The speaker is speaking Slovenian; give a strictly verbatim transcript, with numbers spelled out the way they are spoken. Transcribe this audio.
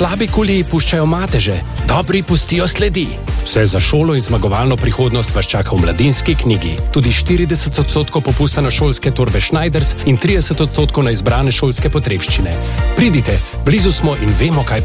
Slabi kuliji puščajo mateže, dobri pustijo sledi. Vse za šolo in zmagovalno prihodnost vas čaka v Mladinski knjigi. Tudi štirideset odstotkov popusta na šolske torbe Schneiders in trideset odstotkov na izbrane šolske potrebščine. Pridite, blizu smo in vemo, kaj